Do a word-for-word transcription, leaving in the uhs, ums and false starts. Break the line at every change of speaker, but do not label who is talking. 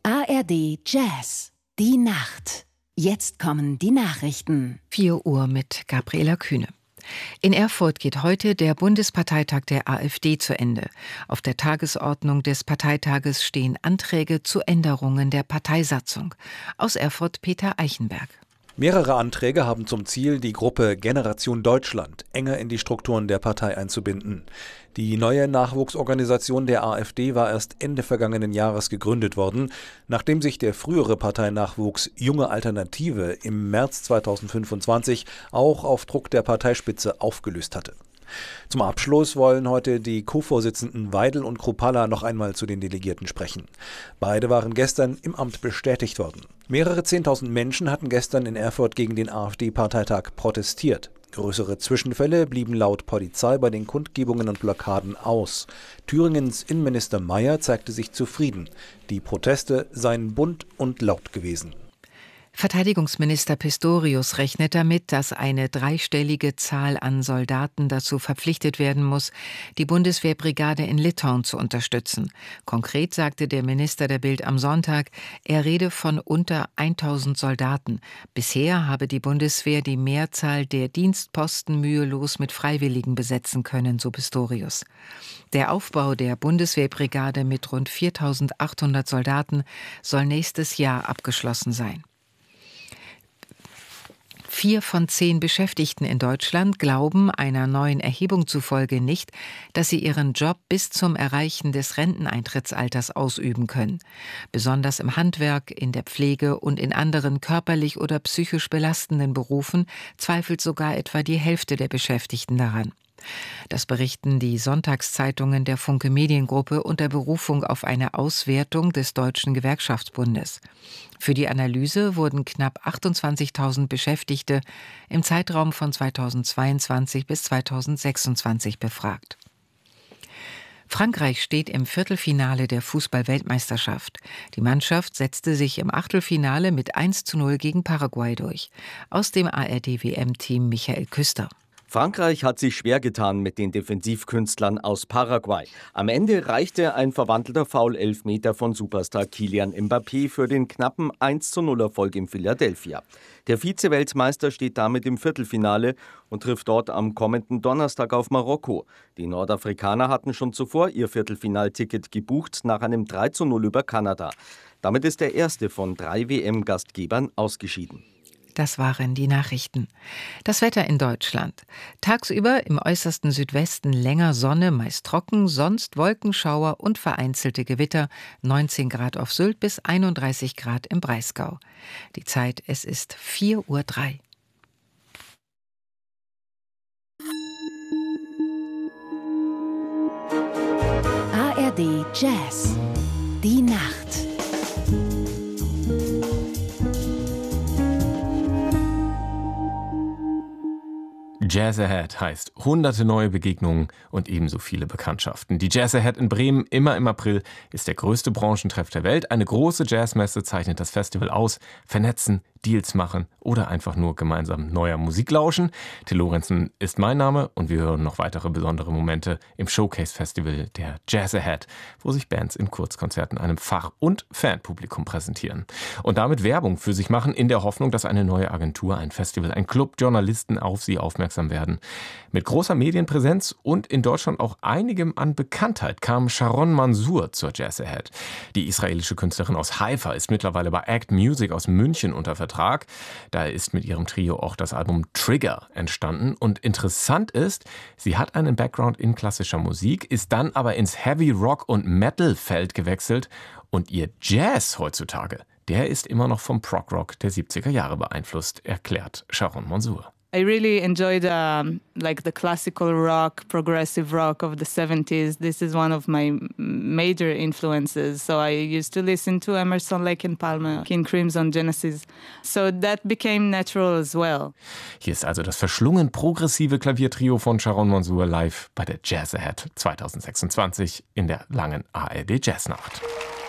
A R D Jazz, die Nacht. Jetzt kommen die Nachrichten.
vier Uhr mit Gabriela Kühne. In Erfurt geht heute der Bundesparteitag der AfD zu Ende. Auf der Tagesordnung des Parteitages stehen Anträge zu Änderungen der Parteisatzung. Aus Erfurt Peter Eichenberg.
Mehrere Anträge haben zum Ziel, die Gruppe Generation Deutschland enger in die Strukturen der Partei einzubinden. Die neue Nachwuchsorganisation der AfD war erst Ende vergangenen Jahres gegründet worden, nachdem sich der frühere Parteinachwuchs Junge Alternative im März zweitausendfünfundzwanzig auch auf Druck der Parteispitze aufgelöst hatte. Zum Abschluss wollen heute die Co-Vorsitzenden Weidel und Kruppalla noch einmal zu den Delegierten sprechen. Beide waren gestern im Amt bestätigt worden. Mehrere Zehntausend Menschen hatten gestern in Erfurt gegen den AfD-Parteitag protestiert. Größere Zwischenfälle blieben laut Polizei bei den Kundgebungen und Blockaden aus. Thüringens Innenminister Mayer zeigte sich zufrieden. Die Proteste seien bunt und laut gewesen.
Verteidigungsminister Pistorius rechnet damit, dass eine dreistellige Zahl an Soldaten dazu verpflichtet werden muss, die Bundeswehrbrigade in Litauen zu unterstützen. Konkret sagte der Minister der Bild am Sonntag, er rede von unter tausend Soldaten. Bisher habe die Bundeswehr die Mehrzahl der Dienstposten mühelos mit Freiwilligen besetzen können, so Pistorius. Der Aufbau der Bundeswehrbrigade mit rund viertausendachthundert Soldaten soll nächstes Jahr abgeschlossen sein. Vier von zehn Beschäftigten in Deutschland glauben einer neuen Erhebung zufolge nicht, dass sie ihren Job bis zum Erreichen des Renteneintrittsalters ausüben können. Besonders im Handwerk, in der Pflege und in anderen körperlich oder psychisch belastenden Berufen zweifelt sogar etwa die Hälfte der Beschäftigten daran. Das berichten die Sonntagszeitungen der Funke Mediengruppe unter Berufung auf eine Auswertung des Deutschen Gewerkschaftsbundes. Für die Analyse wurden knapp achtundzwanzigtausend Beschäftigte im Zeitraum von zweitausendzweiundzwanzig bis zweitausendsechsundzwanzig befragt. Frankreich steht im Viertelfinale der Fußball-Weltmeisterschaft. Die Mannschaft setzte sich im Achtelfinale mit eins zu null gegen Paraguay durch. Aus dem A R D W M-Team Michael Küster.
Frankreich hat sich schwer getan mit den Defensivkünstlern aus Paraguay. Am Ende reichte ein verwandelter Foul-Elfmeter von Superstar Kylian Mbappé für den knappen eins zu null Erfolg in Philadelphia. Der Vize-Weltmeister steht damit im Viertelfinale und trifft dort am kommenden Donnerstag auf Marokko. Die Nordafrikaner hatten schon zuvor ihr Viertelfinalticket gebucht nach einem drei zu null über Kanada. Damit ist der erste von drei W M-Gastgebern ausgeschieden.
Das waren die Nachrichten. Das Wetter in Deutschland. Tagsüber im äußersten Südwesten länger Sonne, meist trocken, sonst Wolkenschauer und vereinzelte Gewitter. neunzehn Grad auf Sylt bis einunddreißig Grad im Breisgau. Die Zeit, es ist vier Uhr drei.
A R D Jazz, die Nacht.
Jazz Ahead heißt hunderte neue Begegnungen und ebenso viele Bekanntschaften. Die Jazz Ahead in Bremen, immer im April, ist der größte Branchentreff der Welt. Eine große Jazzmesse zeichnet das Festival aus. Vernetzen, Deals machen oder einfach nur gemeinsam neuer Musik lauschen. Till Lorenzen ist mein Name und wir hören noch weitere besondere Momente im Showcase-Festival der Jazz Ahead, wo sich Bands in Kurzkonzerten einem Fach- und Fanpublikum präsentieren. Und damit Werbung für sich machen, in der Hoffnung, dass eine neue Agentur, ein Festival, ein Club, Journalisten auf sie aufmerksam werden. Mit großer Medienpräsenz und in Deutschland auch einigem an Bekanntheit kam Sharon Mansour zur Jazz Ahead. Die israelische Künstlerin aus Haifa ist mittlerweile bei Act Music aus München unter Vertrag. Da ist mit ihrem Trio auch das Album Trigger entstanden. Und interessant ist, sie hat einen Background in klassischer Musik, ist dann aber ins Heavy Rock und Metal Feld gewechselt und ihr Jazz heutzutage, der ist immer noch vom Prog Rock der siebziger Jahre beeinflusst, erklärt Sharon Mansour.
I really enjoyed um, like the classical rock, progressive rock of the seventies. This is one of my major influences. So I used to listen to Emerson, Lake and Palmer, King Crimson, Genesis. So that became natural as well.
Hier ist also das verschlungen progressive Klaviertrio von Sharon Mansour live bei der Jazz Ahead zweitausendsechsundzwanzig in der langen A R D Jazznacht.